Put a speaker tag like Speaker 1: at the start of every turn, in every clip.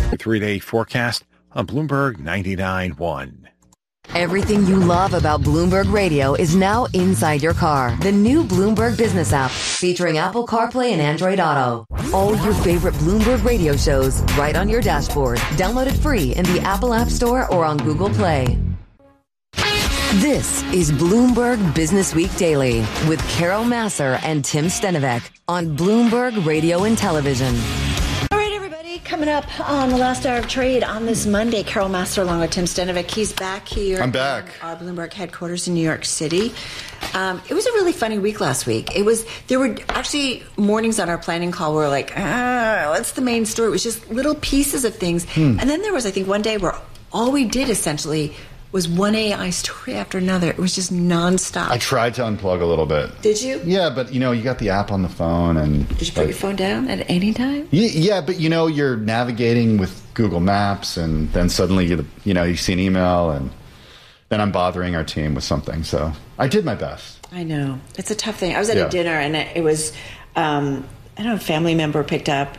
Speaker 1: The 3-day forecast on Bloomberg 99.1.
Speaker 2: Everything you love about Bloomberg Radio is now inside your car. The new Bloomberg Business app featuring Apple CarPlay and Android Auto. All your favorite Bloomberg Radio shows right on your dashboard. Download it free in the Apple App Store or on Google Play. This is Bloomberg Business Week Daily with Carol Massar and Tim Stenovec on Bloomberg Radio and Television.
Speaker 3: Coming up on the last hour of trade on this Monday, Carol Massar along with Tim Stenovec. He's back here.
Speaker 4: I'm back.
Speaker 3: Our Bloomberg headquarters in New York City. It was a really funny week last week. There were actually mornings on our planning call where we're like, what's the main story? It was just little pieces of things. And then there was, I think, one day where all we did essentially was one AI story after another. It was just nonstop.
Speaker 4: I tried to unplug a little bit.
Speaker 3: Did you?
Speaker 4: Yeah, but you got the app on the phone and...
Speaker 3: Did you put your phone down at any time?
Speaker 4: Yeah, but you're navigating with Google Maps and then suddenly you see an email and then I'm bothering our team with something. So I did my best.
Speaker 3: I know. It's a tough thing. I was at a dinner and it was, a family member picked up,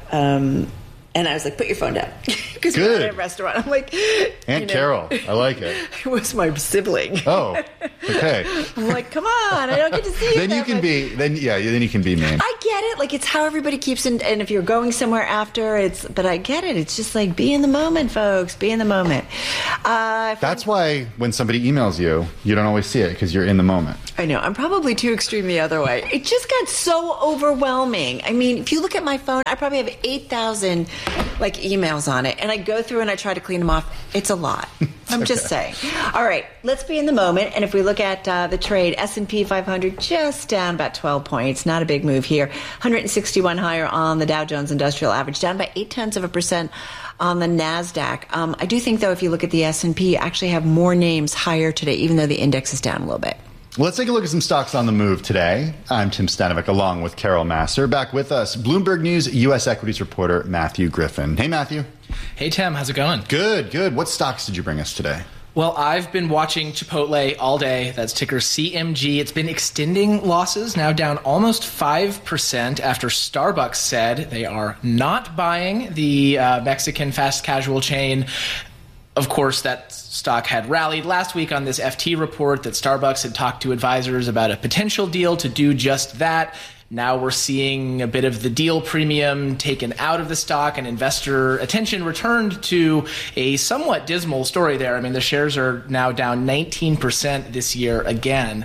Speaker 3: and I was like, put your phone down. Because we're at a restaurant. I'm like...
Speaker 4: Aunt Carol. I like it.
Speaker 3: It was my sibling.
Speaker 4: Oh, okay.
Speaker 3: I'm like, come on. I don't get to see you.
Speaker 4: Then you can be... Then you can be mean.
Speaker 3: I get it. Like, it's how everybody keeps... And if you're going somewhere after, but I get it. It's just like, be in the moment, folks. Be in the moment.
Speaker 4: That's why when somebody emails you, you don't always see it because you're in the moment.
Speaker 3: I know. I'm probably too extreme the other way. It just got so overwhelming. I mean, if you look at my phone, I probably have 8,000... emails on it, and I go through and I try to clean them off. It's a lot. I'm just saying. All right, let's be in the moment. And if we look at the trade, S&P 500 just down about 12 points. Not a big move here. 161 higher on the Dow Jones Industrial Average, down by 0.8% on the NASDAQ. I do think, though, if you look at the S&P, actually have more names higher today, even though the index is down a little bit.
Speaker 4: Let's take a look at some stocks on the move today. I'm Tim Stenovec along with Carol Massar. Back with us, Bloomberg News U.S. equities reporter Matthew Griffin. Hey, Matthew.
Speaker 5: Hey, Tim. How's it going?
Speaker 4: Good. What stocks did you bring us today?
Speaker 5: Well, I've been watching Chipotle all day. That's ticker CMG. It's been extending losses, now down almost 5% after Starbucks said they are not buying the Mexican fast casual chain. Of course, that stock had rallied last week on this FT report that Starbucks had talked to advisors about a potential deal to do just that. Now we're seeing a bit of the deal premium taken out of the stock and investor attention returned to a somewhat dismal story there. I mean, the shares are now down 19% this year again.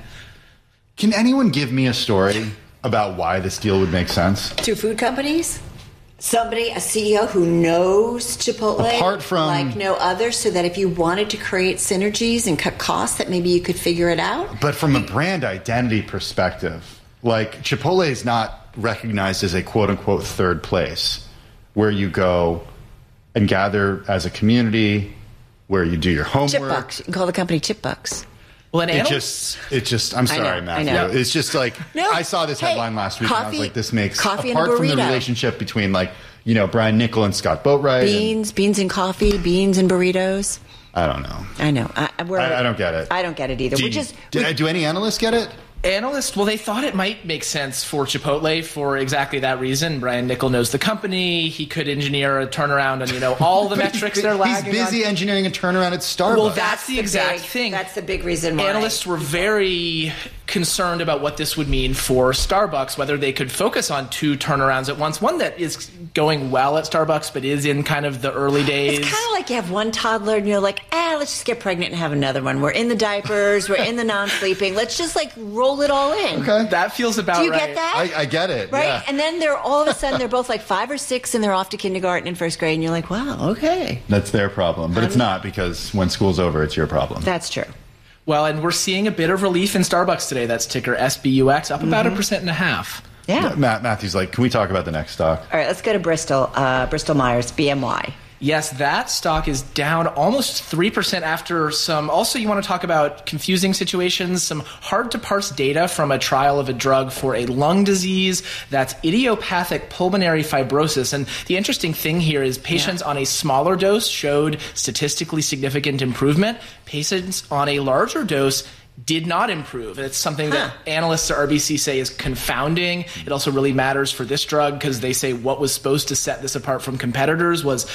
Speaker 4: Can anyone give me a story about why this deal would make sense?
Speaker 3: Two food companies? Somebody, a CEO who knows Chipotle
Speaker 4: apart from,
Speaker 3: like no other, so that if you wanted to create synergies and cut costs, that maybe you could figure it out?
Speaker 4: But from a brand identity perspective, like Chipotle is not recognized as a quote-unquote third place where you go and gather as a community, where you do your homework.
Speaker 3: Chipbucks. You can call the company Chipbucks.
Speaker 5: Well,
Speaker 4: it just, I'm sorry, Matthew.
Speaker 3: I know.
Speaker 4: It's just like, I saw this headline last week and I was like, this makes,
Speaker 3: coffee
Speaker 4: apart
Speaker 3: and
Speaker 4: from the
Speaker 3: burrito.
Speaker 4: Relationship between Brian Niccol and Scott Boatwright.
Speaker 3: Beans and coffee, beans and burritos.
Speaker 4: I don't know.
Speaker 3: I know.
Speaker 4: I don't get it.
Speaker 3: I don't get it either.
Speaker 4: Do any analysts get it?
Speaker 5: Analysts, well, they thought it might make sense for Chipotle for exactly that reason. Brian Niccol knows the company. He could engineer a turnaround on, all the metrics they're lagging.
Speaker 4: He's busy engineering a turnaround at Starbucks.
Speaker 5: Well, that's the exact thing.
Speaker 3: That's the big reason why.
Speaker 5: Analysts were very concerned about what this would mean for Starbucks, whether they could focus on two turnarounds at once. One that is going well at Starbucks, but is in kind of the early days.
Speaker 3: It's kind of like you have one toddler and you're like, let's just get pregnant and have another one. We're in the diapers. We're in the non-sleeping. Let's just roll it all in.
Speaker 4: Okay.
Speaker 5: That feels about right.
Speaker 3: Do you get that?
Speaker 4: I get it.
Speaker 3: Right?
Speaker 4: Yeah.
Speaker 3: And then all of a sudden, they're both like 5 or 6 and they're off to kindergarten and first grade. And you're like, wow, okay.
Speaker 4: That's their problem. But it's not, because when school's over, it's your problem.
Speaker 3: That's true.
Speaker 5: Well, and we're seeing a bit of relief in Starbucks today. That's ticker SBUX, up about 1.5%.
Speaker 3: Yeah.
Speaker 4: Matthew's like, can we talk about the next stock?
Speaker 3: All right, let's go to Bristol Myers, BMY.
Speaker 5: Yes, that stock is down almost 3% after some, also you want to talk about confusing situations, some hard to parse data from a trial of a drug for a lung disease that's idiopathic pulmonary fibrosis. And the interesting thing here is patients on a smaller dose showed statistically significant improvement. Patients on a larger dose did not improve. It's something that analysts at RBC say is confounding. It also really matters for this drug because they say what was supposed to set this apart from competitors was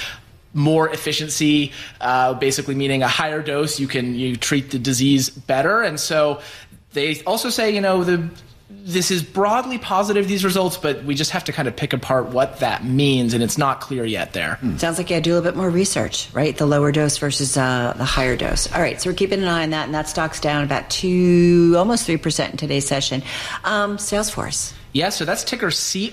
Speaker 5: more efficiency, basically meaning a higher dose, you treat the disease better. And so they also say, this is broadly positive, these results, but we just have to kind of pick apart what that means, and it's not clear yet there.
Speaker 3: Sounds like you had to do a little bit more research, right? The lower dose versus the higher dose. All right, so we're keeping an eye on that, and that stock's down about almost 3% in today's session. Salesforce.
Speaker 5: Yeah, so that's ticker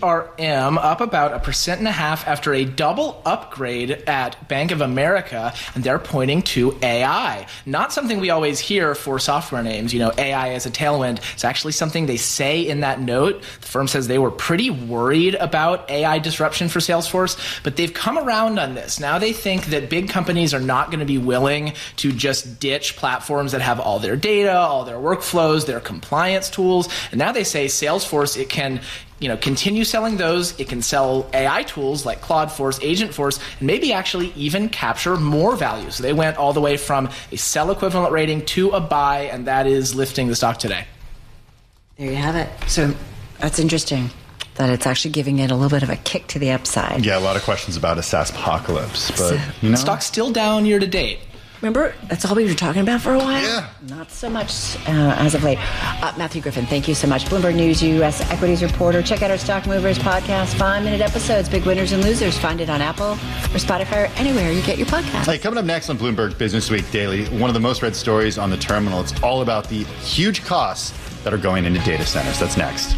Speaker 5: CRM, up about 1.5% after a double upgrade at Bank of America, and they're pointing to AI. Not something we always hear for software names, AI as a tailwind. It's actually something they say in that note. The firm says they were pretty worried about AI disruption for Salesforce, but they've come around on this. Now they think that big companies are not going to be willing to just ditch platforms that have all their data, all their workflows, their compliance tools, and now they say Salesforce, it can continue selling those. It can sell AI tools like Claude Force, Agent Force, and maybe actually even capture more value. So they went all the way from a sell equivalent rating to a buy, and that is lifting the stock today.
Speaker 3: There you have it. So that's interesting that it's actually giving it a little bit of a kick to the upside.
Speaker 4: Yeah, a lot of questions about a SaaS apocalypse, but
Speaker 5: stock's still down year to date.
Speaker 3: Remember, that's all we were talking about for a while?
Speaker 4: Yeah.
Speaker 3: Not so much as of late. Matthew Griffin, thank you so much. Bloomberg News U.S. Equities Reporter. Check out our Stock Movers podcast, 5-minute episodes, big winners and losers. Find it on Apple or Spotify or anywhere you get your podcasts.
Speaker 4: Hey, coming up next on Bloomberg Business Week Daily, one of the most read stories on the terminal. It's all about the huge costs that are going into data centers. That's next.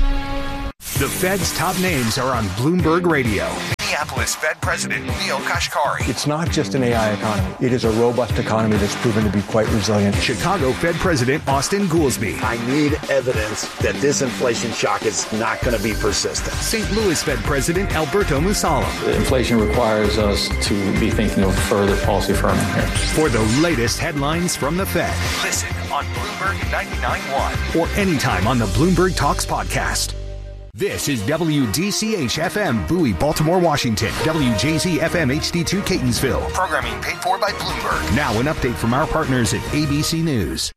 Speaker 1: The Fed's top names are on Bloomberg Radio. Minneapolis Fed President Neel Kashkari.
Speaker 6: It's not just an AI economy. It is a robust economy that's proven to be quite resilient.
Speaker 1: Chicago Fed President Austin Goolsbee.
Speaker 7: I need evidence that this inflation shock is not going to be persistent.
Speaker 1: St. Louis Fed President Alberto Mussolem.
Speaker 8: Inflation requires us to be thinking of further policy firming here.
Speaker 1: For the latest headlines from the Fed. Listen on Bloomberg 99.1 or anytime on the Bloomberg Talks podcast. This is WDCH-FM, Bowie, Baltimore, Washington. WJZ-FM HD2, Catonsville. Programming paid for by Bloomberg. Now an update from our partners at ABC News.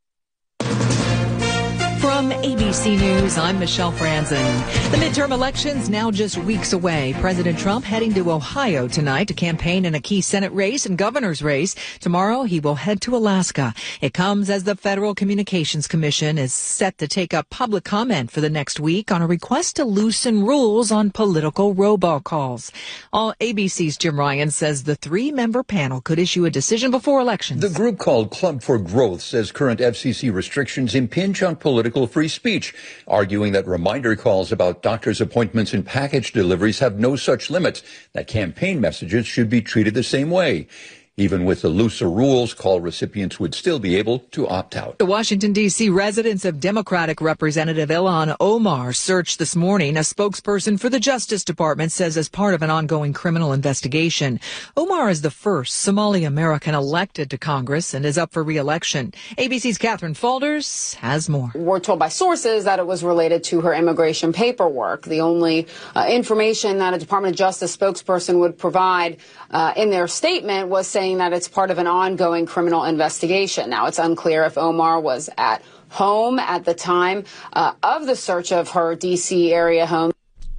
Speaker 9: From ABC News, I'm Michelle Franzen. The midterm elections now just weeks away. President Trump heading to Ohio tonight to campaign in a key Senate race and governor's race. Tomorrow, he will head to Alaska. It comes as the Federal Communications Commission is set to take up public comment for the next week on a request to loosen rules on political robocalls. ABC's Jim Ryan says the 3-member panel could issue a decision before elections.
Speaker 10: The group called Club for Growth says current FCC restrictions impinge on political free speech, arguing that reminder calls about doctor's appointments and package deliveries have no such limits, that campaign messages should be treated the same way. Even with the looser rules, call recipients would still be able to opt out.
Speaker 9: The Washington, D.C. residence of Democratic Representative Ilhan Omar searched this morning. A spokesperson for the Justice Department says as part of an ongoing criminal investigation. Omar is the first Somali American elected to Congress and is up for re-election. ABC's Catherine Falders has more.
Speaker 11: We're told by sources that it was related to her immigration paperwork. The only information that a Department of Justice spokesperson would provide in their statement was saying that it's part of an ongoing criminal investigation. Now, it's unclear if Omar was at home at the time of the search of her D.C. area home.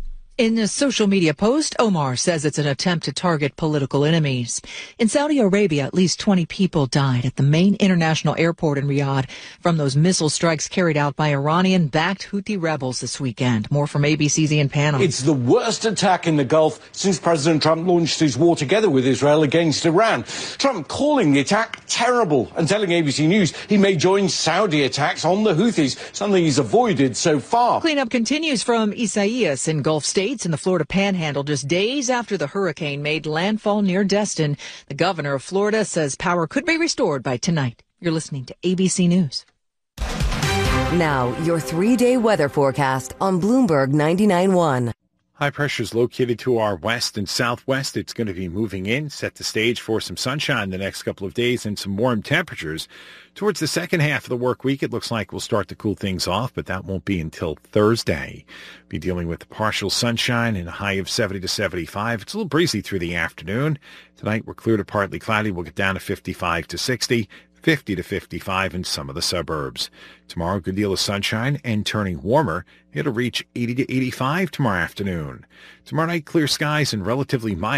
Speaker 9: In a social media post, Omar says it's an attempt to target political enemies. In Saudi Arabia, at least 20 people died at the main international airport in Riyadh from those missile strikes carried out by Iranian-backed Houthi rebels this weekend. More from ABC's Ian Pannell.
Speaker 12: It's the worst attack in the Gulf since President Trump launched his war together with Israel against Iran. Trump calling the attack terrible and telling ABC News he may join Saudi attacks on the Houthis, something he's avoided so far.
Speaker 9: Cleanup continues from Isaias in Gulf States in the Florida Panhandle just days after the hurricane made landfall near Destin. The governor of Florida says power could be restored by tonight. You're listening to ABC News.
Speaker 2: Now, your 3-day weather forecast on Bloomberg 99.1.
Speaker 1: High pressure is located to our west and southwest. It's going to be moving in, set the stage for some sunshine the next couple of days and some warm temperatures. Towards the second half of the work week, it looks like we'll start to cool things off, but that won't be until Thursday. Be dealing with partial sunshine and a high of 70 to 75. It's a little breezy through the afternoon. Tonight, we're clear to partly cloudy. We'll get down to 55 to 60. 50 to 55 in some of the suburbs. Tomorrow, a good deal of sunshine and turning warmer. It'll reach 80 to 85 tomorrow afternoon. Tomorrow night, clear skies and relatively mild.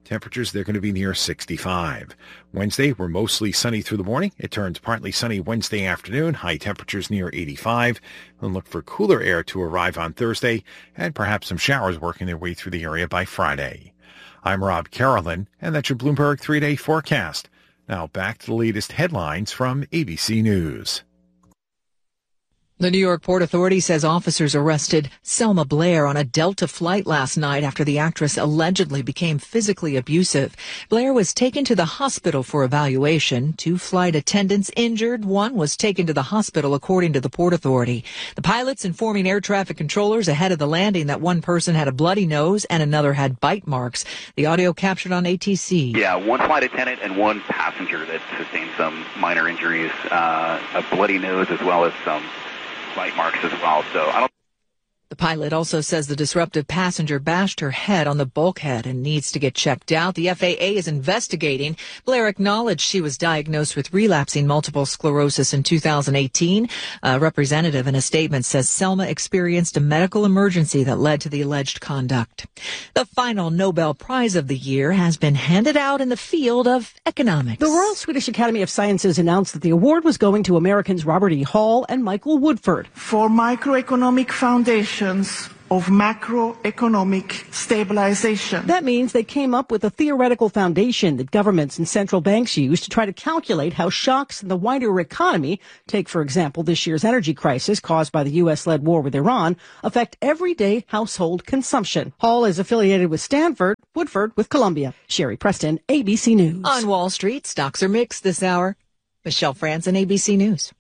Speaker 1: Temperatures, they're going to be near 65. Wednesday, we're mostly sunny through the morning. It turns partly sunny Wednesday afternoon. High temperatures near 85. And look for cooler air to arrive on Thursday and perhaps some showers working their way through the area by Friday. I'm Rob Carolyn, and that's your Bloomberg 3-day forecast. Now back to the latest headlines from ABC News.
Speaker 9: The New York Port Authority says officers arrested Selma Blair on a Delta flight last night after the actress allegedly became physically abusive. Blair was taken to the hospital for evaluation. 2 flight attendants injured. 1 was taken to the hospital, according to the Port Authority. The pilots informing air traffic controllers ahead of the landing that one person had a bloody nose and another had bite marks. The audio captured on ATC.
Speaker 13: Yeah, 1 flight attendant and 1 passenger that sustained some minor injuries, a bloody nose as well as some bite marks as well.
Speaker 9: The pilot also says the disruptive passenger bashed her head on the bulkhead and needs to get checked out. The FAA is investigating. Blair acknowledged she was diagnosed with relapsing multiple sclerosis in 2018. A representative in a statement says Selma experienced a medical emergency that led to the alleged conduct. The final Nobel Prize of the year has been handed out in the field of economics.
Speaker 14: The Royal Swedish Academy of Sciences announced that the award was going to Americans Robert E. Hall and Michael Woodford
Speaker 15: for microeconomic foundation of macroeconomic stabilization.
Speaker 14: That means they came up with a theoretical foundation that governments and central banks use to try to calculate how shocks in the wider economy, take for example this year's energy crisis caused by the U.S.-led war with Iran, affect everyday household consumption. Hall is affiliated with Stanford, Woodford with Columbia. Sherry Preston, ABC News.
Speaker 9: On Wall Street, stocks are mixed this hour. Michelle Franzen, ABC News.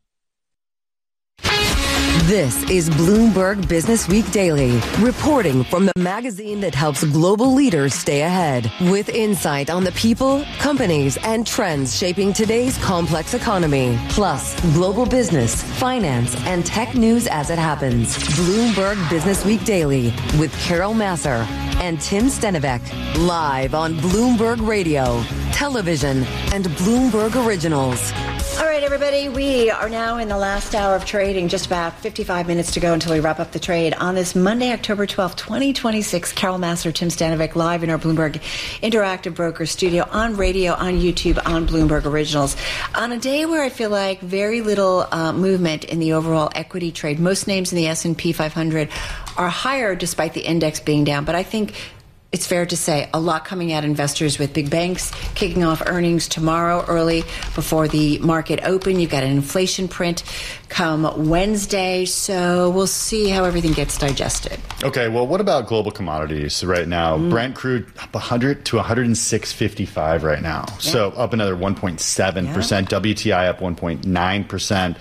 Speaker 2: This is Bloomberg Business Week Daily, reporting from the magazine that helps global leaders stay ahead, with insight on the people, companies, and trends shaping today's complex economy, plus global business, finance, and tech news as it happens. Bloomberg Business Week Daily with Carol Massar and Tim Stenivek, live on Bloomberg Radio, television, and Bloomberg Originals.
Speaker 3: All right, everybody, we are now in the last hour of trading, just about 55 minutes to go until we wrap up the trade. On this Monday, October 12th, 2026, Carol Massar, Tim Stenivek, live in our Bloomberg Interactive Broker studio, on radio, on YouTube, on Bloomberg Originals. On a day where I feel like very little movement in the overall equity trade. Most names in the S&P 500 are higher despite the index being down, but I think it's fair to say a lot coming at investors with big banks kicking off earnings tomorrow early before the market open. You've got an inflation print come Wednesday, so we'll see how everything gets digested.
Speaker 4: Okay, well, what about global commodities right now? Brent crude up 100 to 106.55 right now, so up another 1.7%. WTI up 1.9%.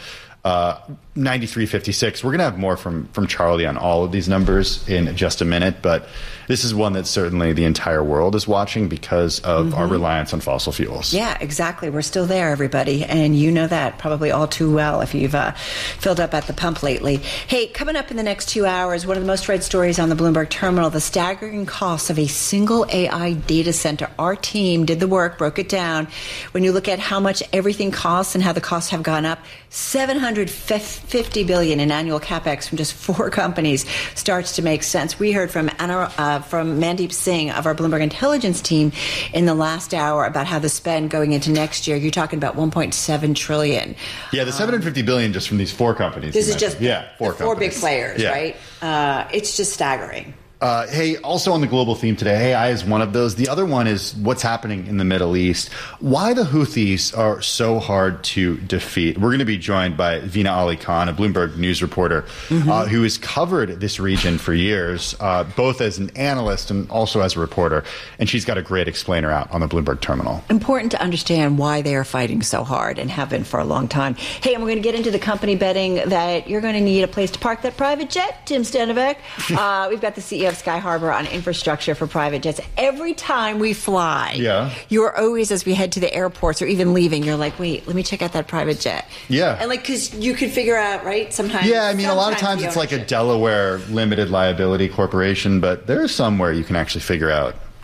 Speaker 4: 93.56. We're going to have more from Charlie on all of these numbers in just a minute, but this is one that certainly the entire world is watching because of our reliance on fossil fuels.
Speaker 3: Yeah, exactly. We're still there, everybody, and you know that probably all too well if you've filled up at the pump lately. Hey, coming up in the next 2 hours, one of the most read stories on the Bloomberg terminal, the staggering costs of a single AI data center. Our team did the work, broke it down. When you look at how much everything costs and how the costs have gone up, $750 billion in annual capex from just 4 companies starts to make sense. We heard from Mandeep Singh of our Bloomberg Intelligence team in the last hour about how the spend going into next year. You're talking about $1.7 trillion.
Speaker 4: Yeah, the $750 billion just from these 4 companies.
Speaker 3: This is just four big players,
Speaker 4: yeah.
Speaker 3: Right? It's just staggering.
Speaker 4: Hey, also on the global theme today, AI is one of those. The other one is what's happening in the Middle East. Why the Houthis are so hard to defeat. We're going to be joined by Veena Ali Khan, a Bloomberg News reporter, who has covered this region for years, both as an analyst and also as a reporter. And she's got a great explainer out on the Bloomberg terminal.
Speaker 3: Important to understand why they are fighting so hard and have been for a long time. Hey, and we're going to get into the company betting that you're going to need a place to park that private jet, Tim Stenivek. We've got the CEO of Sky Harbor on infrastructure for private jets. Every time we fly, you're always, as we head to the airports or even leaving, you're like, wait, let me check out that private jet.
Speaker 4: Yeah.
Speaker 3: And like, because you could figure out, right, sometimes.
Speaker 4: Yeah, I mean, a lot of times it's like a Delaware limited liability corporation, but there are some where you can actually figure out what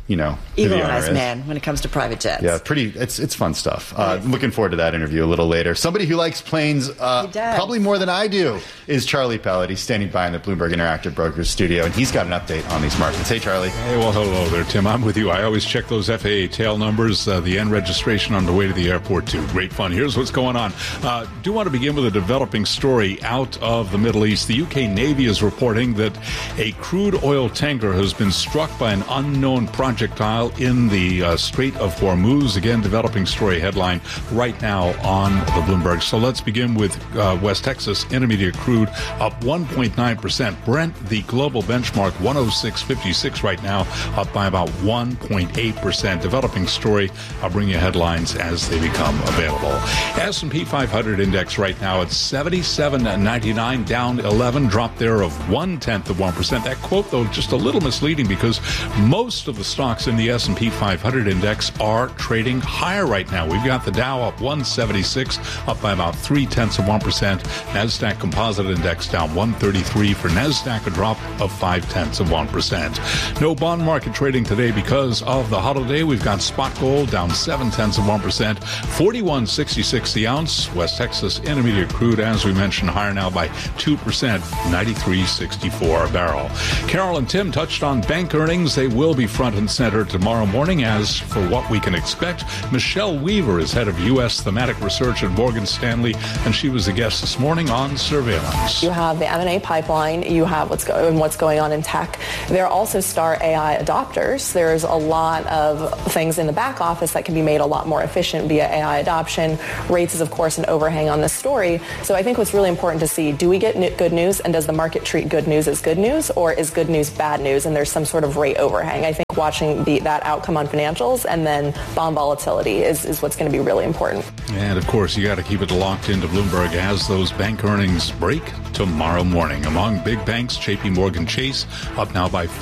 Speaker 4: who the
Speaker 3: Eagle
Speaker 4: owner
Speaker 3: eyes
Speaker 4: is.
Speaker 3: man when it comes to private jets.
Speaker 4: Yeah, it's fun stuff. Looking forward to that interview a little later. Somebody who likes planes probably more than I do is Charlie Pellet. He's standing by in the Bloomberg Interactive Brokers studio, and he's got an update on these markets. Hey, Charlie.
Speaker 16: Hey, well, hello there, Tim. I'm with you. I always check those FAA tail numbers, the end registration on the way to the airport, too. Great fun. Here's what's going on. Do want to begin with a developing story out of the Middle East. The UK Navy is reporting that a crude oil tanker has been struck by an unknown projectile in the Strait of Hormuz. Again, developing story headline right now on the Bloomberg. So let's begin with West Texas Intermediate crude up 1.9%. Brent, the global benchmark, 106.56 right now, up by about 1.8%. Developing story. I'll bring you headlines as they become available. S&P 500 index right now at 77.99, down 11, drop there of 0.1%. That quote, though, just a little misleading because most of the stocks in the S&P 500 index are trading higher right now. We've got the Dow up 176, up by about 0.3%. NASDAQ Composite Index down 133. For NASDAQ, a drop of 0.5%. No bond market trading today because of the holiday. We've got spot gold down 0.7%, 41.66 the ounce. West Texas Intermediate crude, as we mentioned, higher now by 2%, 93.64 a barrel. Carol and Tim touched on bank earnings. They will be front and center tomorrow morning. As for what we can expect, Michelle Weaver is head of U.S. thematic research at Morgan Stanley, and she was a guest this morning on Surveillance.
Speaker 17: You have the M&A pipeline. You have what's going on in tech. There are also star AI adopters. There's a lot of things in the back office that can be made a lot more efficient via AI adoption. Rates is, of course, an overhang on this story. So I think what's really important to see, do we get good news, and does the market treat good news as good news, or is good news bad news, and there's some sort of rate overhang? I think watching that outcome on financials and then bond volatility is what's going to be really important.
Speaker 16: And, of course, you got to keep it locked into Bloomberg as those bank earnings break tomorrow morning. Among big banks, JP Morgan Chase up now by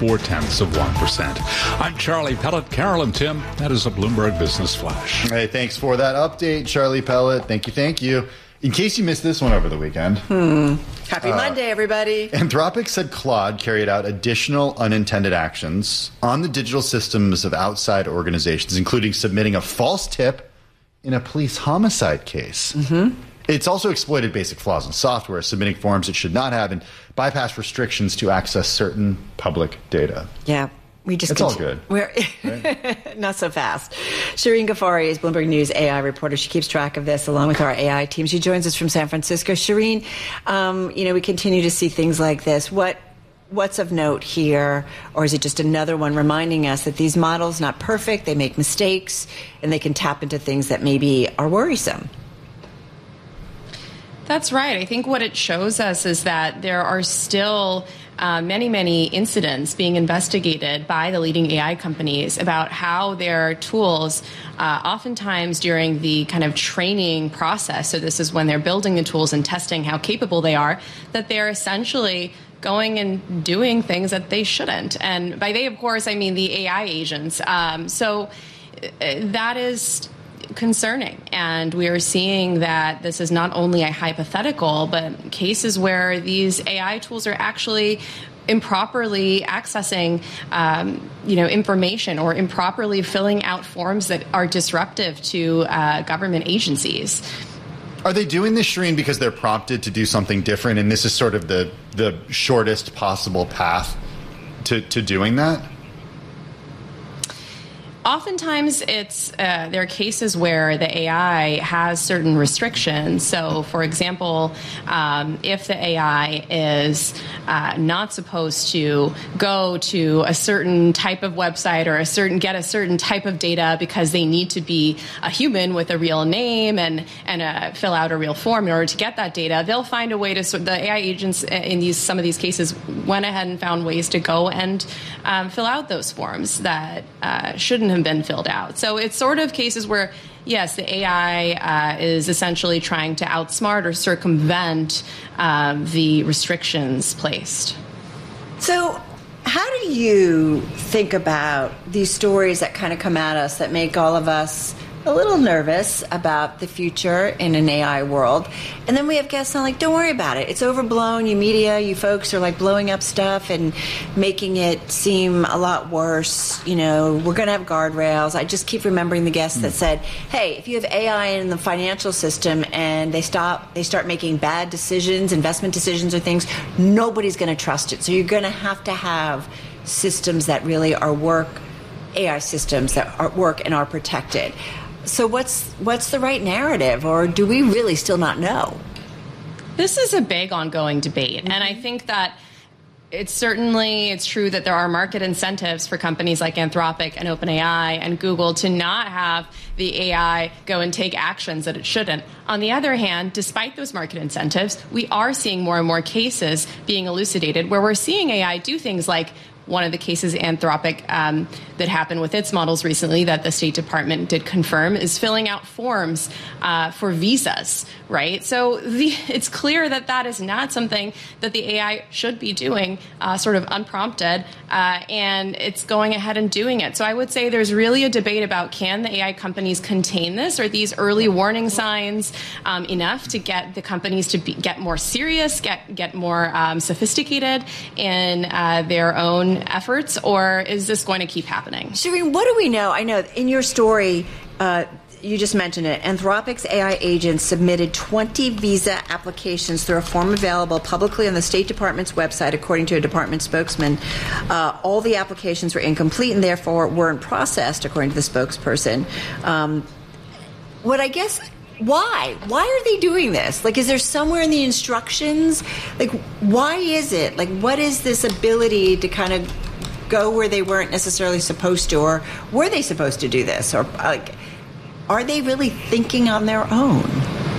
Speaker 16: 0.4%. I'm Charlie Pellet. Carol and Tim, that is a Bloomberg Business Flash.
Speaker 4: Hey, thanks for that update, Charlie Pellet. Thank you. In case you missed this one over the weekend.
Speaker 3: Happy Monday, everybody.
Speaker 4: Anthropic said Claude carried out additional unintended actions on the digital systems of outside organizations, including submitting a false tip in a police homicide case. It's also exploited basic flaws in software, submitting forms it should not have, and bypass restrictions to access certain public data.
Speaker 3: Yeah.
Speaker 4: It's all good.
Speaker 3: We're not so fast. Shireen Ghaffari is Bloomberg News AI reporter. She keeps track of this along with our AI team. She joins us from San Francisco. Shireen, we continue to see things like this. What's of note here, or is it just another one reminding us that these models not perfect, they make mistakes, and they can tap into things that maybe are worrisome?
Speaker 18: That's right. I think what it shows us is that there are still many incidents being investigated by the leading AI companies about how their tools, oftentimes during the kind of training process, so this is when they're building the tools and testing how capable they are, that they're essentially going and doing things that they shouldn't. And by they, of course, I mean the AI agents. So that is concerning. And we are seeing that this is not only a hypothetical, but cases where these AI tools are actually improperly accessing, information or improperly filling out forms that are disruptive to government agencies.
Speaker 4: Are they doing this, Shireen, because they're prompted to do something different, and this is sort of the shortest possible path to doing that?
Speaker 18: Oftentimes, there are cases where the AI has certain restrictions. So, for example, if the AI is not supposed to go to a certain type of website or get a certain type of data because they need to be a human with a real name and fill out a real form in order to get that data, they'll find a way to. The AI agents in some of these cases went ahead and found ways to go and fill out those forms that shouldn't have been filled out. So it's sort of cases where, yes, the AI is essentially trying to outsmart or circumvent the restrictions placed.
Speaker 3: So how do you think about these stories that kind of come at us that make all of us a little nervous about the future in an AI world. And then we have guests on like, don't worry about it. It's overblown. You media, you folks are like blowing up stuff and making it seem a lot worse. You know, we're going to have guardrails. I just keep remembering the guests that said, hey, if you have AI in the financial system and they start making bad decisions, investment decisions or things, nobody's going to trust it. So you're going to have systems that really are AI systems that work and are protected. So what's the right narrative, or do we really still not know?
Speaker 18: This is a big ongoing debate, and I think that it's true that there are market incentives for companies like Anthropic and OpenAI and Google to not have the AI go and take actions that it shouldn't. On the other hand, despite those market incentives, we are seeing more and more cases being elucidated where we're seeing AI do things like one of the cases Anthropic that happened with its models recently that the State Department did confirm is filling out forms for visas, right? So it's clear that is not something that the AI should be doing sort of unprompted, and it's going ahead and doing it. So I would say there's really a debate about can the AI companies contain this? Are these early warning signs enough to get the companies to get more serious, get more sophisticated in their own efforts, or is this going to keep happening?
Speaker 3: Shireen, what do we know? I know in your story, you just mentioned it. Anthropic's AI agents submitted 20 visa applications through a form available publicly on the State Department's website, according to a department spokesman. All the applications were incomplete and therefore weren't processed, according to the spokesperson. Why? Why are they doing this? Like, is there somewhere in the instructions? Like, why is it? Like, what is this ability to kind of go where they weren't necessarily supposed to, or were they supposed to do this? Or, like, are they really thinking on their own?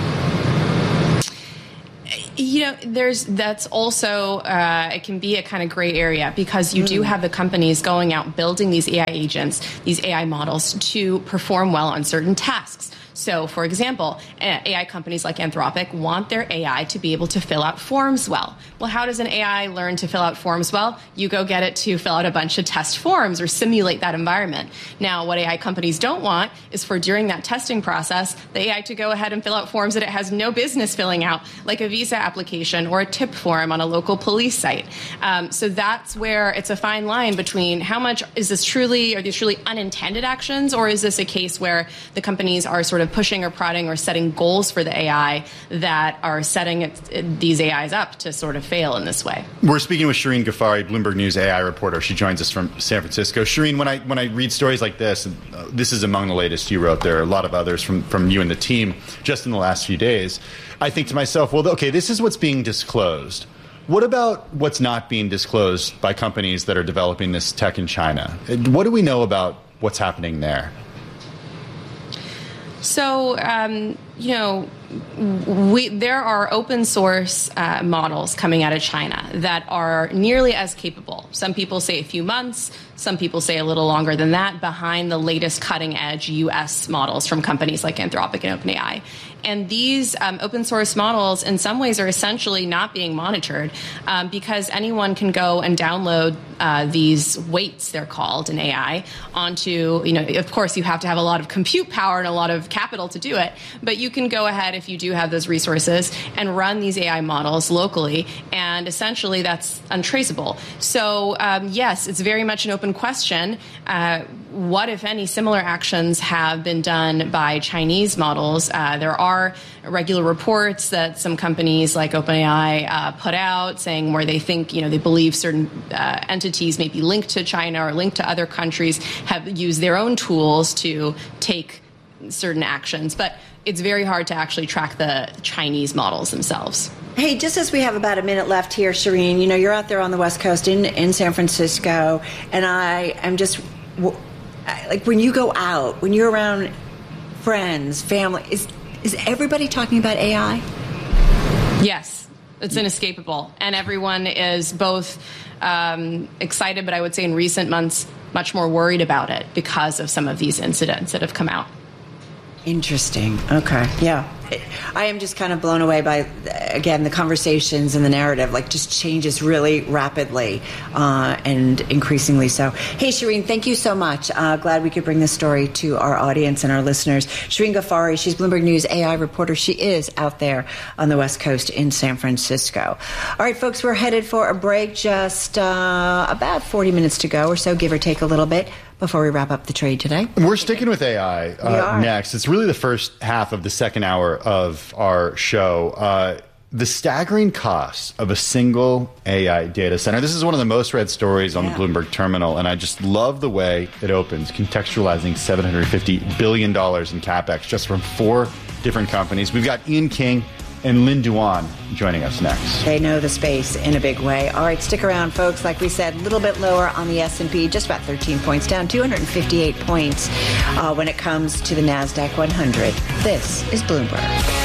Speaker 18: You know, that's also, it can be a kind of gray area because you do have the companies going out building these AI agents, these AI models to perform well on certain tasks. So, for example, AI companies like Anthropic want their AI to be able to fill out forms well. Well, how does an AI learn to fill out forms well? You go get it to fill out a bunch of test forms or simulate that environment. Now, what AI companies don't want is for during that testing process, the AI to go ahead and fill out forms that it has no business filling out, like a visa application or a tip form on a local police site. So that's where it's a fine line between how much are these truly unintended actions, or is this a case where the companies are sort of pushing or prodding or setting goals for the AI that are setting these AIs up to sort of fail in this way?
Speaker 4: We're speaking with Shireen Ghaffari, Bloomberg News AI reporter. She joins us from San Francisco. Shireen, when I read stories like this, this is among the latest you wrote. There are a lot of others from you and the team just in the last few days. I think to myself, well, okay, this is what's being disclosed. What about what's not being disclosed by companies that are developing this tech in China? What do we know about what's happening there?
Speaker 18: So, there are open source models coming out of China that are nearly as capable. Some people say a few months, some people say a little longer than that, behind the latest cutting edge US models from companies like Anthropic and OpenAI. And these open source models in some ways are essentially not being monitored because anyone can go and download these weights, they're called in AI, onto, of course you have to have a lot of compute power and a lot of capital to do it, but you can go ahead if you do have those resources and run these AI models locally, and essentially that's untraceable. So yes, it's very much an open question. What, if any, similar actions have been done by Chinese models? There are regular reports that some companies like OpenAI put out saying where they think, they believe certain entities may be linked to China or linked to other countries have used their own tools to take certain actions. But it's very hard to actually track the Chinese models themselves.
Speaker 3: Hey, just as we have about a minute left here, Shireen, you're out there on the West Coast in San Francisco, and I am just... like when you go out, when you're around friends, family, is everybody talking about AI?
Speaker 18: Yes, it's inescapable. And everyone is both excited, but I would say in recent months, much more worried about it because of some of these incidents that have come out.
Speaker 3: Interesting. Okay. Yeah. I am just kind of blown away by, again, the conversations and the narrative, like just changes really rapidly and increasingly so. Hey, Shireen, thank you so much. Glad we could bring this story to our audience and our listeners. Shireen Ghaffari, she's Bloomberg News AI reporter. She is out there on the West Coast in San Francisco. All right, folks, we're headed for a break. Just about 40 minutes to go or so, give or take a little bit, before we wrap up the trade today.
Speaker 4: We're sticking with AI next. It's really the first half of the second hour of our show. The staggering cost of a single AI data center. This is one of the most read stories on the Bloomberg terminal, and I just love the way it opens, contextualizing $750 billion in CapEx just from 4 different companies. We've got Ian King and Lynn Duan joining us next.
Speaker 3: They know the space in a big way. All right, stick around, folks. Like we said, a little bit lower on the S&P, just about 13 points down, 258 points when it comes to the NASDAQ 100. This is Bloomberg.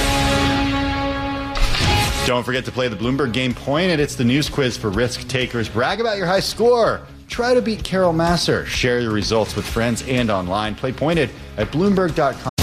Speaker 4: Don't forget to play the Bloomberg Game Pointed. It's the news quiz for risk takers. Brag about your high score. Try to beat Carol Masser. Share your results with friends and online. Play Pointed at Bloomberg.com.